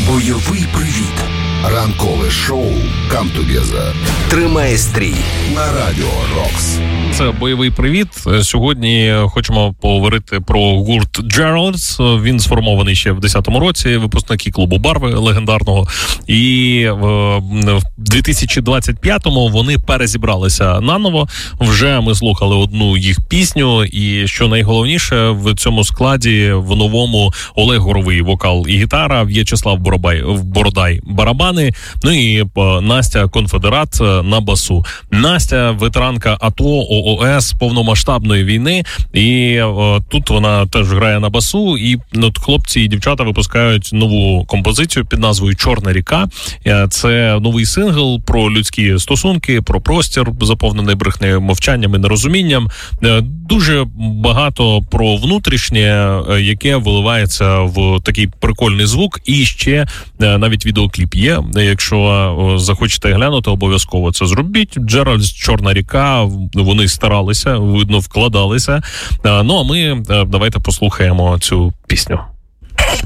Бойовий привіт. Ранкове шоу «Come Together». Тримає стрій на Радіо Рокс. Це бойовий привіт. Сьогодні хочемо поговорити про гурт Gerald's. Він сформований ще в 10-му році, випускники клубу Барви легендарного. І в 2025-му вони перезібралися наново. Вже ми слухали одну їх пісню. І що найголовніше, в цьому складі в новому Олег Горовий вокал і гітара, В'ячеслав Бородай барабани, ну і Настя Конфедерат на басу. Настя ветеранка АТО, ООС, повномасштабної війни, і тут вона теж грає на басу, і хлопці і дівчата випускають нову композицію під назвою «Чорна ріка». Це новий сингл про людські стосунки, про простір, заповнений брехнею, мовчанням і нерозумінням. Дуже багато про внутрішнє, яке виливається в такий прикольний звук, і ще навіть відеокліп є. Якщо захочете глянути, обов'язково це зробіть. Gerald's «Чорна ріка», вони старалися, видно, вкладалися. Ну, а ми давайте послухаємо цю пісню.